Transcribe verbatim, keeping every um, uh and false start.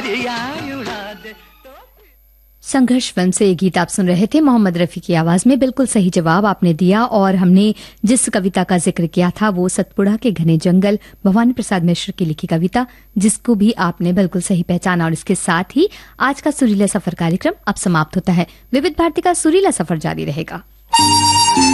संघर्ष फिल्म से ये गीत आप सुन रहे थे मोहम्मद रफी की आवाज में। बिल्कुल सही जवाब आपने दिया। और हमने जिस कविता का जिक्र किया था वो सतपुड़ा के घने जंगल, भवानी प्रसाद मिश्र की लिखी कविता, जिसको भी आपने बिल्कुल सही पहचाना। और इसके साथ ही आज का सुरीला सफर कार्यक्रम अब समाप्त होता है। विविध भारती का सुरीला सफर जारी रहेगा।